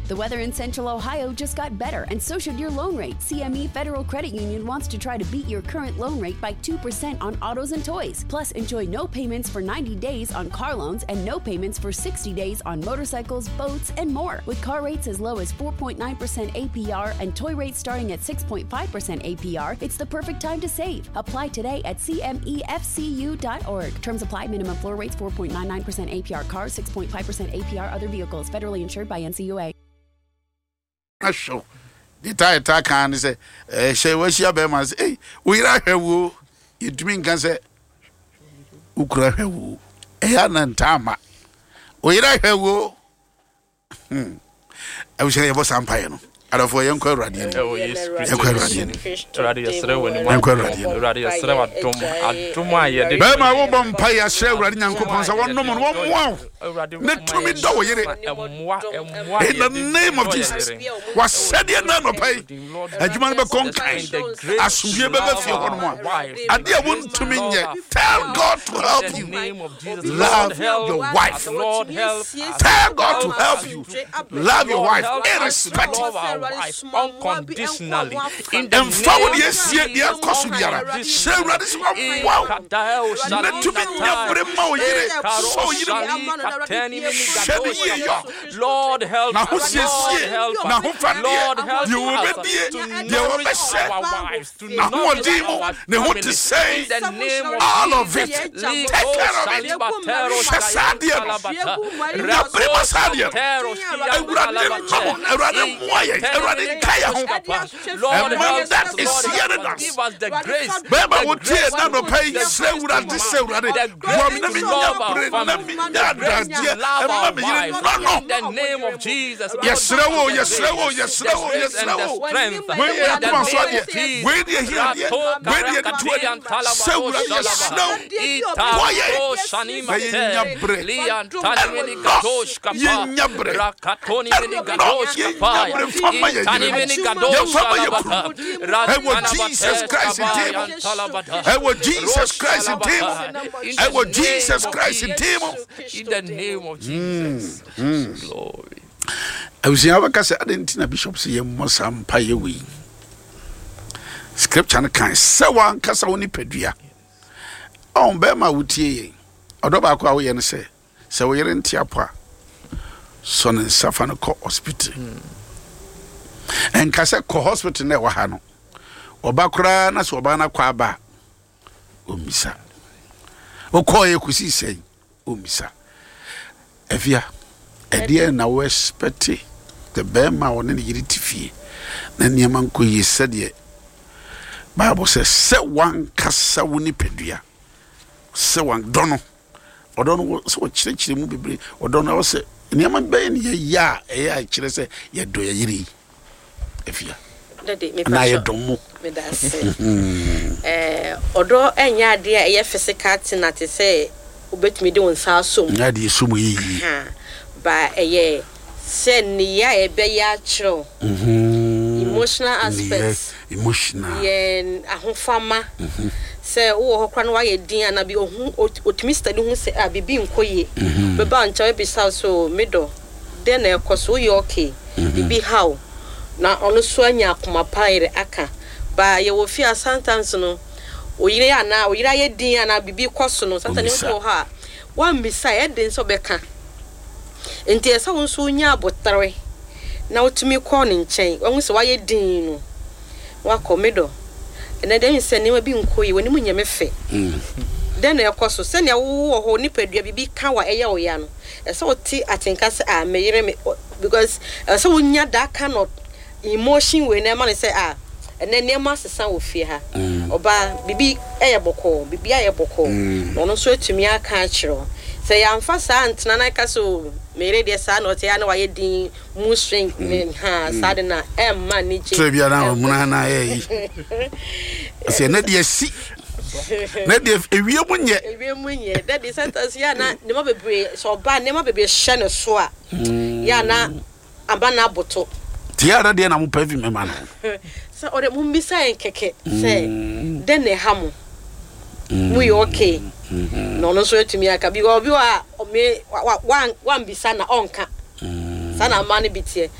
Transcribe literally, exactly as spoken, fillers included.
The weather in Central Ohio just got better, and so should your loan rate. C M E Federal Credit Union wants to try to beat your current loan rate by two percent on autos and toys. Plus, enjoy no payments for ninety days on car loans and no payments for sixty days on motorcycles, boats, and more. With car rates as low as four point nine percent A P R and toy rates starting at six point five percent A P R, it's the perfect time to save. Apply today at C M E F C U dot org. Terms apply. Minimum floor rates four point nine nine percent A P R cars, six point five percent A P R other vehicles. Federally insured by N C U A. Show the tire can say, eh, she was your bemas. Eh, we are her woo. You drink and say, Ukra her woo. Ehan Tama. We are her woo. Hmm. I was saying about some piano. I don't for young Radian. Oh, yes, Young Radian. Radius, when Young Radian. Radius, Aduma, the Bema woman pay a share Radian coupons. I want no one. Wow. Let to me do it. In the name of Jesus. Was said your name of pay. And you might be conquered. As you ever feel one more. I dear want to mean yet. Tell God to help you. Love your wife. Lord, help. Tell God to help you. Love your wife. Irrespective. Wife unconditionally in the name yes ye ye koso biara she urade so wow let to be nyabere ma oyire so oyire she yo Lord help na ho sie na ho fa Lord help you will be there will be our wives to na ho dimo ne ho to say the name of all of it take care of it shasadia na prima sadia urade ma urade moye urade kaya ho Lord help that is here give us the grace Baba would tear na no pay say urade say urade to love our family love in the name of Jesus yes no yes no yes no yes no when you come so there when you hear when you do it say urade yes no ita shani mate lian tani mini gadosh kapa rakatoni mini gadosh kapa tani mini gadosh kapa and what Jesus Christ in him and what Jesus Christ in him and what Jesus Christ in him in the name of Jesus glory I was here because I didn't know Bishop say must am pay we scripture can say one kasa oni pedua on be ma wutie odo ba kwa wo ye ne say say wo yere ntiapo so ne safa no ko hospital en kasa ko hospital na wa ha no oba kura na so oba na kwa ba omisa okoye kusi sei omisa efia edie na we expect the bema won ne yiri tifie na niam nko yi sede Bible says se wan kasa woni pedua se wan dono odono so chire chire mu bebre odono wo se niam be ne ya ya chire se ye do ye yiri efia na ye domo me da se eh odo enya ade a ye physical tinate se obetumi de wonsa asom na de sumu yi ha ba eye se ni ya ebe ya chiro mhm emotional aspects emotional yen ahofama se wo hokra no wa ye din ana bi ohun otimi study hu se a bibi nkoye be ba ncha be sa so middle den na ekoso ye okay bibi how na ono so anya akoma paire aka ba ye wo fi asantance no oyire ya na oyira ye din ana bibi koso no santane ko ha wan bisa ye den so beka enti esa won so nya abotare na otumi ko ne nchen won se wa ye din no wa komedo na dem se ne ma bi nkoyi woni mu nyame fe den na ekoso se ne wo ho ni padua bibi ka wa eya oya no esa oti atenka se a meyire me because esa wonya that kind of emotion we na man say ah and then near master san wo fie ha oba bibi eye boko bibi aye boko no so etumi aka akiro say amfa sa antena na ka so mere de sa no te ya na wa ye din mu strength ha sa de na e man ni je trebia na mu na na ye say na de si na de ewie munye ewie munye that the sentence ya na ne ma bebre so ba ne ma bebre hye ne so a ya na aba na boto tiara de na mu pavi me ma no so ore mu mbisa en keke say den ne ha mu mu yo okay no no so etumi aka bi obi wa me wan wan bisa na onka sana mani bitie